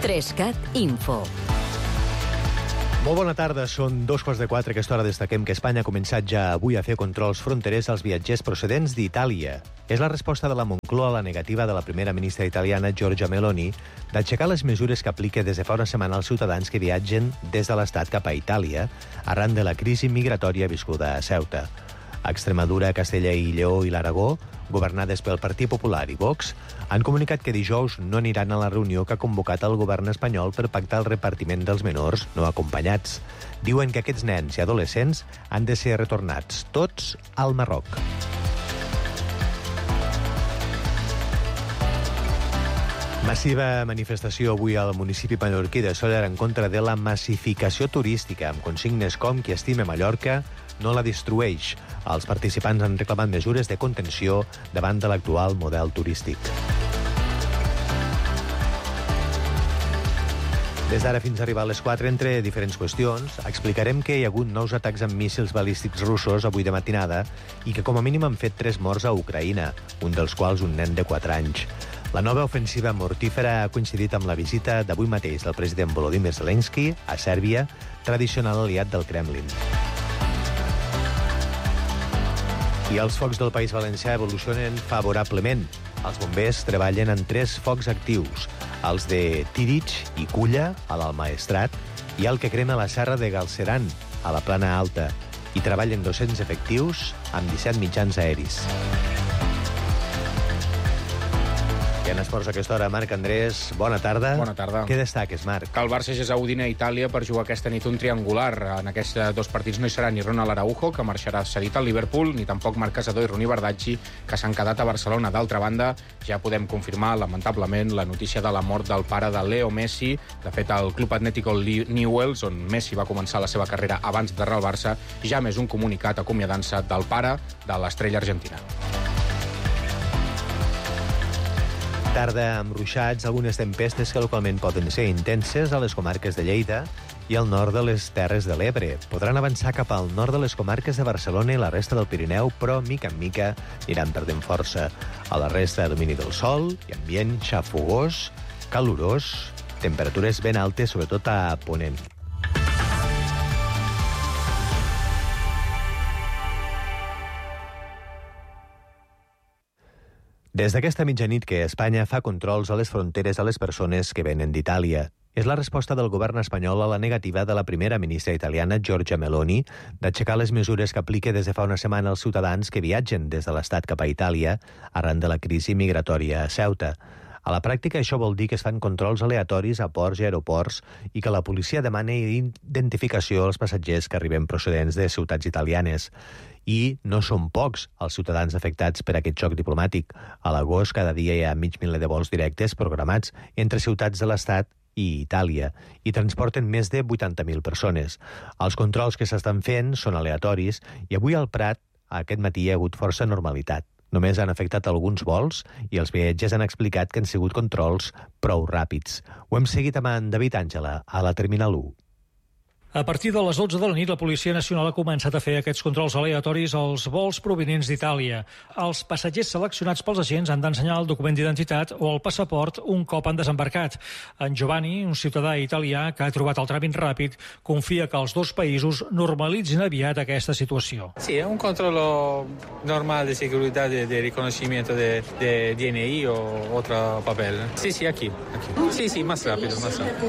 3CAT Info. Molt bona tarda, són 3:45. A aquesta hora destaquem que Espanya ha començat ja avui a fer controls fronterers als viatgers procedents d'Itàlia. És la resposta de la Moncloa a la negativa de la primera ministra italiana Giorgia Meloni d'aixecar les mesures que aplica des de fa una setmana als ciutadans que viatgen des de l'Estat cap a Itàlia arran de la crisi migratòria viscuda a Ceuta. A Extremadura, Castella i Lleó i l'Aragó, governades pel Partit Popular i Vox, han comunicat que dijous no aniran a la reunió que ha convocat el govern espanyol per pactar el repartiment dels menors no acompanyats. Diuen que aquests nens i adolescents han de ser retornats tots al Marroc. Massiva manifestació avui al municipi mallorquí de Sóller en contra de la massificació turística, amb consignes com qui estime Mallorca no la destrueix. Els participants han reclamat mesures de contenció davant de l'actual model turístic. Des d'ara fins a arribar a les 4, entre diferents qüestions, explicarem que hi ha hagut nous atacs amb míssils balístics russos avui de matinada i que com a mínim han fet 3 morts a Ucraïna, un dels quals un nen de 4 anys. La nova ofensiva mortífera ha coincidit amb la visita d'avui mateix del president Volodymyr Zelensky a Sèrbia, tradicional aliat del Kremlin. I els focs del País Valencià evolucionen favorablement. Els bombers treballen en 3 focs actius, els de Tírig i Culla, a l'Almaestrat, i el que crema la serra de Galceran, a la Plana Alta. Hi treballen 200 efectius amb 17 mitjans aeris. I en esports a aquesta hora, Marc Andrés, bona tarda. Bona tarda. Què destaques, Marc? Que el Barça és a Udine, a Itàlia, per jugar aquesta nit un triangular. En aquests 2 partits no hi serà ni Ronald Araujo, que marxarà cedit al Liverpool, ni tampoc Marc Casador i Ronnie Bardacci, que s'han quedat a Barcelona. D'altra banda, ja podem confirmar, lamentablement, la notícia de la mort del pare de Leo Messi. De fet, el Club Atlético Newell's, on Messi va començar la seva carrera abans d'arribar al Barça, ja més un comunicat acomiadant-se del pare de l'estrella argentina. Tarda amb ruixats, algunes tempestes que localment poden ser intenses a les comarques de Lleida i al nord de les Terres de l'Ebre. Podran avançar cap al nord de les comarques de Barcelona i la resta del Pirineu, però mica en mica aniran perdent força. A la resta, domini del sol i ambient xafogós, calorós, temperatures ben altes, sobretot a Ponent. Des d'aquesta mitjanit que Espanya fa controls a les fronteres a les persones que venen d'Itàlia. És la resposta del govern espanyol a la negativa de la primera ministra italiana, Giorgia Meloni, d'aixecar les mesures que aplica des de fa una setmana als ciutadans que viatgen des de l'Estat cap a Itàlia arran de la crisi migratòria a Ceuta. A la pràctica, això vol dir que es fan controls aleatoris a ports i aeroports i que la policia demana identificació als passatgers que arriben procedents de ciutats italianes. I no són pocs els ciutadans afectats per aquest xoc diplomàtic. A l'agost, cada dia hi ha 500.000 de vols directes programats entre ciutats de l'Estat i Itàlia, i transporten més de 80.000 persones. Els controls que s'estan fent són aleatoris i avui al Prat, aquest matí, hi ha hagut força normalitat. Només han afectat alguns vols i els viatgers han explicat que han sigut controls prou ràpids. Ho hem seguit amb en David Àngela, a la Terminal 1. A partir de les 12 de la nit, la Policia Nacional ha començat a fer aquests controls aleatoris als vols provinents d'Itàlia. Els passatgers seleccionats pels agents han d'ensenyar el document d'identitat o el passaport un cop han desembarcat. En Giovanni, un ciutadà italià que ha trobat el tràmit ràpid, confia que els 2 països normalitzin aviat aquesta situació. Sí, es un controllo normal de seguridad, de reconocimiento de DNI o otro papel. Sí, aquí. Sí, más rápido.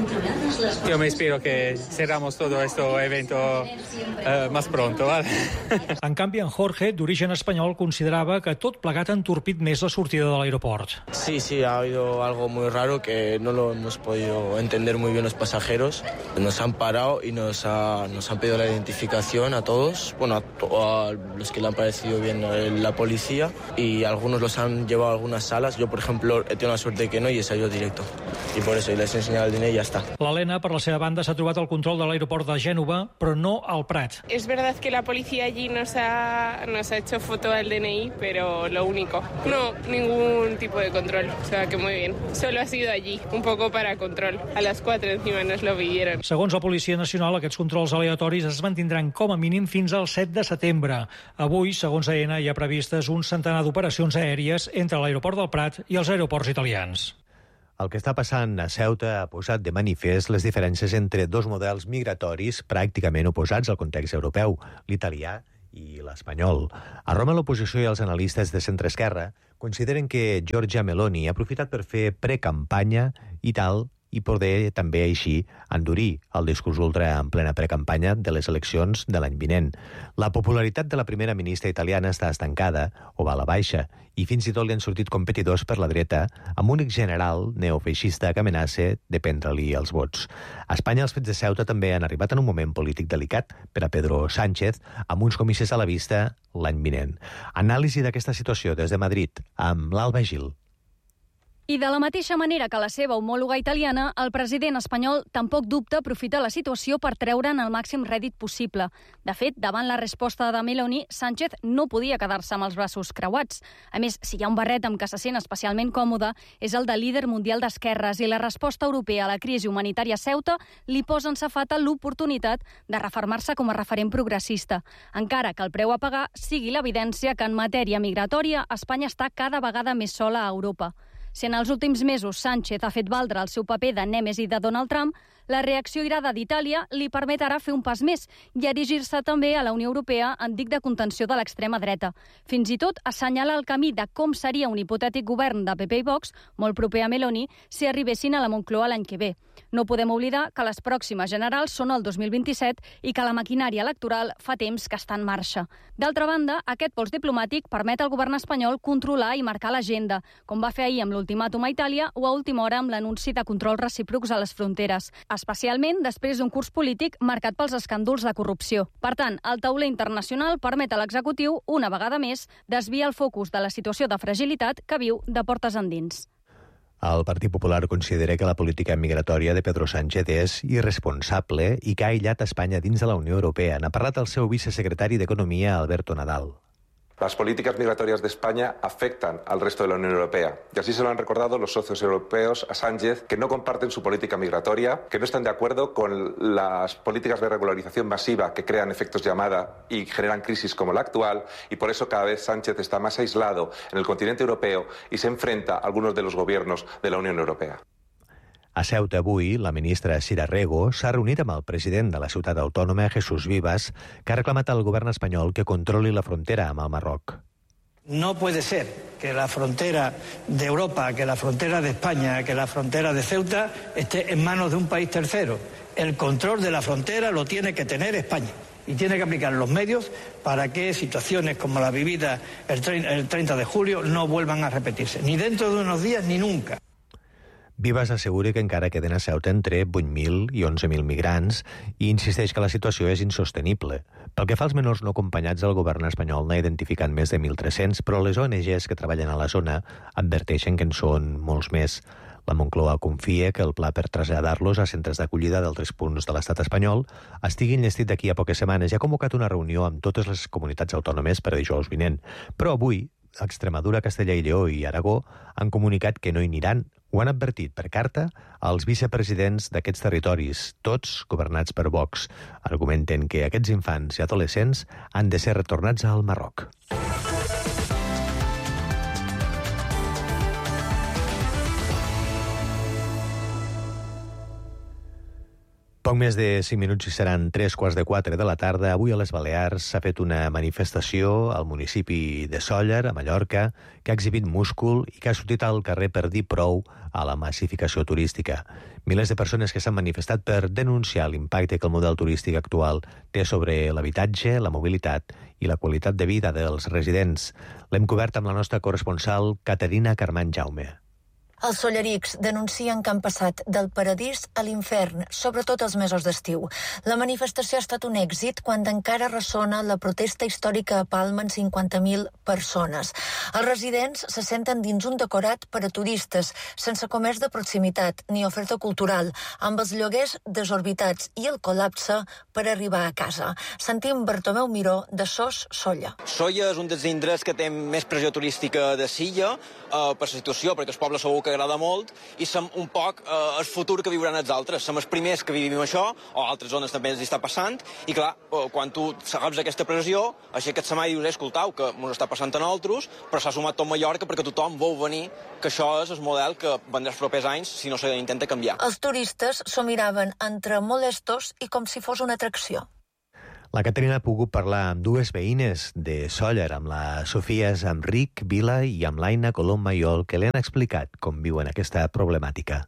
Yo me espero que cerramos todo este evento más pronto, ¿vale? En canvi, en Jorge, d'origen espanyol, considerava que tot plegat ha entorpit més la sortida de l'aeroport. Sí, ha habido algo muy raro que no lo hemos podido entender muy bien los pasajeros. Nos han parado y nos han pedido la identificación a todos, bueno, a los que le han parecido bien la policía, y algunos los han llevado a algunas salas. Yo, por ejemplo, he tenido la suerte que no y he salido directo. Y por eso les he enseñado el dinero y ya está. L'Helena, per la seva banda, s'ha trobat el control de l'aeroport de Gènova, però no al Prat. Es verdad que la policía allí nos ha hecho foto al DNI, pero lo único. No, ningún tipo de control, o sea que muy bien. Solo ha sido allí, un poco para control. A las 4 encima nos lo pidieron. Segons la Policia Nacional, aquests controls aleatoris es mantindran com a mínim fins al 7 de setembre. Avui, segons AENA, hi ha previstes un centenar d'operacions aèries entre l'aeroport del Prat i els aeroports italians. El que està passant a Ceuta ha posat de manifest les diferències entre dos models migratoris pràcticament oposats al context europeu, l'italià i l'espanyol. A Roma, l'oposició i els analistes de centre-esquerra consideren que Giorgia Meloni ha aprofitat per fer precampanya i poder també així endurir el discurs ultra en plena precampanya de les eleccions de l'any vinent. La popularitat de la primera ministra italiana està estancada o va a la baixa i fins i tot li han sortit competidors per la dreta amb un general neofeixista que amenaça de prendre-li els vots. A Espanya els fets de Ceuta també han arribat en un moment polític delicat per a Pedro Sánchez amb uns comicis a la vista l'any vinent. Anàlisi d'aquesta situació des de Madrid amb l'Alba Gil. I de la mateixa manera que la seva homòloga italiana, el president espanyol tampoc dubta aprofitar la situació per treure'n el màxim rèdit possible. De fet, davant la resposta de Meloni, Sánchez no podia quedar-se amb els braços creuats. A més, si hi ha un barret amb què se sent especialment còmode, és el de líder mundial d'esquerres, i la resposta europea a la crisi humanitària a Ceuta li posa en safata l'oportunitat de refermar-se com a referent progressista, encara que el preu a pagar sigui l'evidència que en matèria migratòria Espanya està cada vegada més sola a Europa. Si en els últims mesos Sánchez ha fet valdre el seu paper de nèmesi de Donald Trump, la reacció irada d'Itàlia li permetrà fer un pas més i erigir-se també a la Unió Europea en dic de contenció de l'extrema dreta. Fins i tot assenyalar el camí de com seria un hipotètic govern de PP i Vox, molt proper a Meloni, si arribessin a la Moncloa l'any que ve. No podem oblidar que les pròximes generals són el 2027 i que la maquinària electoral fa temps que està en marxa. D'altra banda, aquest pols diplomàtic permet al govern espanyol controlar i marcar l'agenda, com va fer ahir amb l'ultimàtum a Itàlia o a última hora amb l'anunci de controls recíprocs a les fronteres, especialment després d'un curs polític marcat pels escàndols de corrupció. Per tant, el tauler internacional permet a l'executiu, una vegada més, desviar el focus de la situació de fragilitat que viu de portes endins. El Partit Popular considera que la política migratòria de Pedro Sánchez és irresponsable i que ha aïllat Espanya dins de la Unió Europea. N'ha parlat el seu vicesecretari d'Economia, Alberto Nadal. Las políticas migratorias de España afectan al resto de la Unión Europea y así se lo han recordado los socios europeos a Sánchez, que no comparten su política migratoria, que no están de acuerdo con las políticas de regularización masiva que crean efectos llamada y generan crisis como la actual, y por eso cada vez Sánchez está más aislado en el continente europeo y se enfrenta a algunos de los gobiernos de la Unión Europea. A Ceuta avui, la ministra Sira Rego s'ha reunit amb el president de la ciutat autònoma, Jesús Vivas, que ha reclamat al govern espanyol que controli la frontera amb el Marroc. No puede ser que la frontera de Europa, que la frontera de España, que la frontera de Ceuta esté en manos de un país tercero. El control de la frontera lo tiene que tener España y tiene que aplicar los medios para que situaciones como la vivida el 30 de julio no vuelvan a repetirse, ni dentro de unos días ni nunca. Vivas assegura que encara queden a Ceuta entre 8.000 i 11.000 migrants i insisteix que la situació és insostenible. Pel que fa als menors no acompanyats, el govern espanyol n'ha identificat més de 1.300, però les ONGs que treballen a la zona adverteixen que en són molts més. La Moncloa confia que el pla per traslladar-los a centres d'acollida d'altres punts de l'estat espanyol estigui enllestit d'aquí a poques setmanes i ha convocat una reunió amb totes les comunitats autònomes per a dijous vinent. Però avui, Extremadura, Castella i Lleó i Aragó han comunicat que no hi aniran. Ho han advertit per carta als vicepresidents d'aquests territoris, tots governats per Vox. Argumenten que aquests infants i adolescents han de ser retornats al Marroc. Poc més de 5 minuts i seran 3:45 de la tarda. Avui a les Balears s'ha fet una manifestació al municipi de Sóller, a Mallorca, que ha exhibit múscul i que ha sortit al carrer per dir prou a la massificació turística. Milers de persones que s'han manifestat per denunciar l'impacte que el model turístic actual té sobre l'habitatge, la mobilitat i la qualitat de vida dels residents. L'hem cobert amb la nostra corresponsal Caterina Carmán Jaume. Els sollerics denuncien que han passat del paradís a l'infern, sobretot els mesos d'estiu. La manifestació ha estat un èxit quan encara ressona la protesta històrica a Palma en 50.000 persones. Els residents se senten dins un decorat per a turistes, sense comerç de proximitat ni oferta cultural, amb els lloguers desorbitats i el col·lapse per arribar a casa. Sentim Bartomeu Miró, de Sos, Solla. Solla és un dels indrets que té més pressió turística de Silla per la situació, perquè el poble segur que agrada molt i som un poc el futur que viuran els altres. Som els primers que vivim això, o altres zones també els està passant, i clar, quan tu saps aquesta pressió, així que et se mai dius, escoltau, que ens està passant a nosaltres, però s'ha sumat tot Mallorca perquè tothom vol venir, que això és el model que vendrà els propers anys si no s'intenta canviar. Els turistes s'ho miraven entre molestos i com si fos una atracció. La Caterina ha pogut parlar amb dues veïnes de Sóller, amb la Sofia Zamric Vila i amb l'Aina Colom Mayol, que li han explicat com viuen aquesta problemàtica.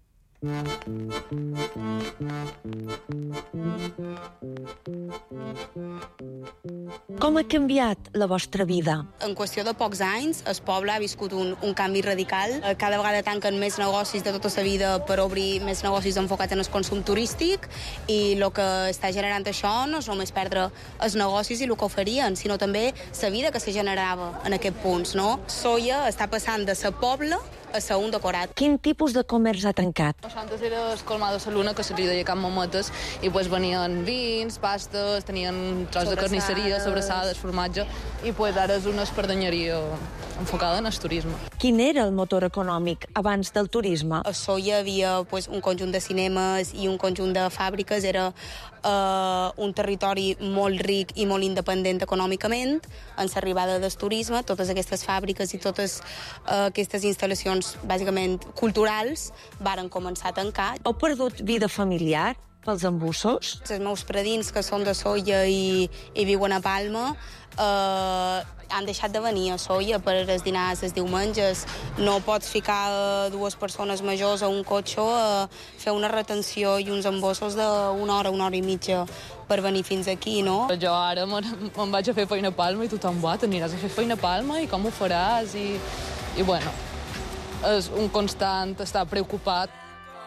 Com ha canviat la vostra vida? En qüestió de pocs anys, el poble ha viscut un canvi radical. Cada vegada tanquen més negocis de tota la vida per obrir més negocis enfocats en el consum turístic, i el que està generant això no és només perdre els negocis i el que oferien, sinó també la vida que se generava en aquests punts, no? Sóller està passant de ser poble a ser un decorat. Quin tipus de comerç ha tancat? Antes era el colmado de la Luna, que se li deia Can Mametes, i pues venien vins, pastes, tenien tros de carnisseria, sobrassades, formatge, i pues ara és una espardenyeria enfocada en el turisme. Quin era el motor econòmic abans del turisme? A Sóller hi havia un conjunt de cinemes i un conjunt de fàbriques. Era un territori molt ric i molt independent econòmicament. En l'arribada del turisme, totes aquestes fàbriques i totes aquestes instal·lacions bàsicament culturals varen començar a tancar. Heu perdut vida familiar pels embussos? Els meus predins, que són de Sóller i viuen a Palma, han deixat de venir a Sóller per els dinars els diumenges. No pots ficar dues persones majors a un cotxe a fer una retenció i uns embossos d'una hora i mitja per venir fins aquí, no? Jo ara me'n vaig a fer feina a Palma i tothom, t'aniràs a fer feina a Palma i com ho faràs? I bueno, és un constant estar preocupat.